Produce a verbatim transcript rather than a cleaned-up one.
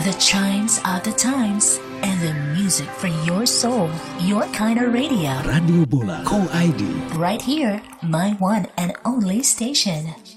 The chimes of the times and the music for your soul. Your kind of radio. Radio Bola Co I D. Right here, my one and only station.